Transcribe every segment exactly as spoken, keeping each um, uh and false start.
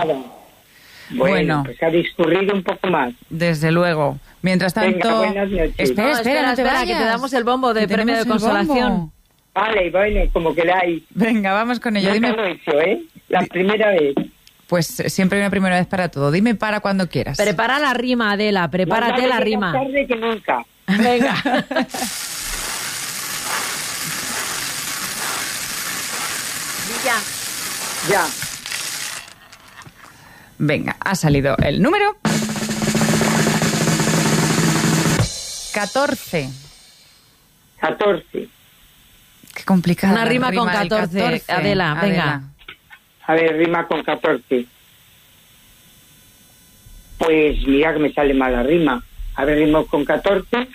Nada. Bueno, Bueno. pues ha discurrido un poco más. Desde luego. Mientras tanto... Venga, buenas noches. Espera, No, espera, no te espera, vayas. que te damos el bombo de Que premio de tenemos el consolación. bombo. Vale, bueno, como queráis. Venga, vamos con ello. Yo Dime, lo he hecho, ¿eh? La primera vez. pues siempre hay una primera vez para todo. Dime para cuando quieras. Prepara la rima, Adela, prepárate Más vale la que rima. más tarde que nunca. Venga. Ya. Ya. Venga, ha salido el número... catorce. catorce. Qué complicado. Una rima con del catorce, Adela, venga. A ver, rima con catorce. Pues mira que me sale mal la rima. A ver, rimo con catorce.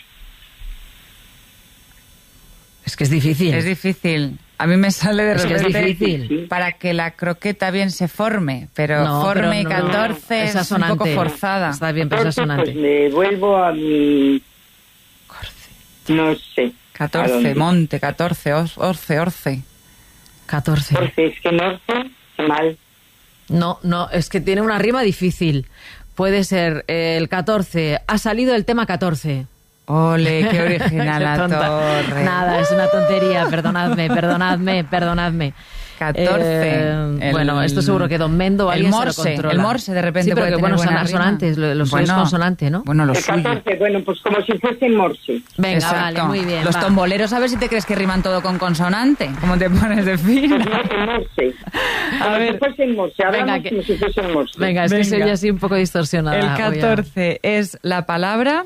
Es que es difícil. Es difícil. A mí me sale de Es que es repente difícil. para que la croqueta bien se forme, pero No, forme y pero no, catorce es es un poco asonante. forzada. Está bien, pero es catorce, asonante. pues me vuelvo a mi... No sé. ¿A catorce, dónde? monte, catorce, or- orce, orce. catorce. Orce, es que no sé, mal. No, no, es que tiene una rima difícil. Puede ser eh, el catorce. Ha salido el tema catorce. Ole, qué original la Qué tonta. torre. Nada, es una tontería. Perdonadme, perdonadme, perdonadme. catorce. Eh, El- bueno, esto seguro que Don Mendo o el alguien se morse, lo controla. el morse de repente Sí, pero puede que tener bueno, son buena rima. asonantes, lo, lo suyo es Bueno, consonante, ¿no? Bueno, lo El suyo. catorce, bueno, pues como si fuese en morse. Venga, Exacto. vale, muy bien. Los va. tomboleros, a ver si te crees que riman todo con consonante. ¿Cómo te pones de fin? Pues no, en morse. A Como ver. si fuese en morse. Hablamos Venga, que- como si fuese en morse. Venga, es que Venga. se oye así un poco distorsionada. El voy a- catorce es la palabra...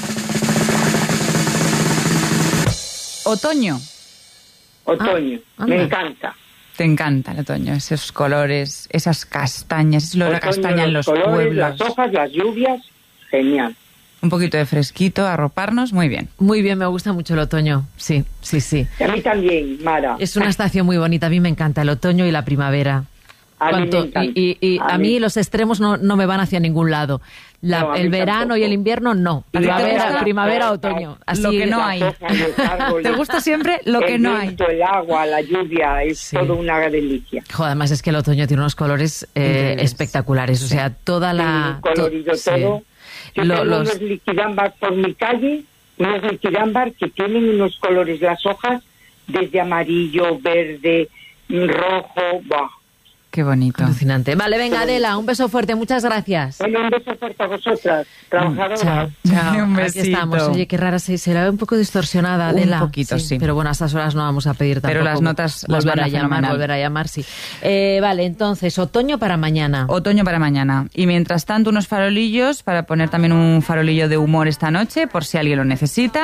Otoño. Otoño. Ah, me anda. encanta. Te encanta el otoño, esos colores, esas castañas, es lo de la Otoño, castaña en los colores, pueblos. las hojas, las lluvias. Genial. Un poquito de fresquito, arroparnos, muy bien. Muy bien, me gusta mucho el otoño. Sí, sí, sí. Y a mí también, Mara. Es una estación muy bonita. A mí me encanta el otoño y la primavera. A mí me Cuanto- encanta. y y- y a, A mí mí. los extremos no, no me van hacia ningún lado. La- No, a mí el verano tampoco. y el invierno no. ¿A ti te Primavera, gusta? primavera, Las otoño. hojas, Así lo que no de- hay. Las hojas, los árboles, ¿Te gusta siempre lo que el no hay? viento, el agua, la lluvia, es Sí. todo una delicia. Jo, además es que el otoño tiene unos colores eh, Increíbles. espectaculares. O sea, toda la... Un colorido to- sí. todo. Yo Lo- tengo los- unos liquidámbar por mi calle, unos liquidámbar que tienen unos colores, las hojas, desde amarillo, verde, rojo, ¡buah! Qué bonito. Alucinante. Vale, venga, Adela, un beso fuerte. Muchas gracias. Bueno, un beso fuerte a vosotras, trabajadoras. Chao, chao. Un Aquí besito. estamos. Oye, qué rara, se, se la ve un poco distorsionada, Adela. Un poquito, sí. Pero bueno, a estas horas no vamos a pedir tampoco. Pero las notas las volver van a a llamar, fenomenal. volver a llamar, sí. Eh, vale, entonces, otoño para mañana. Otoño para mañana. Y mientras tanto, unos farolillos para poner también un farolillo de humor esta noche, por si alguien lo necesita.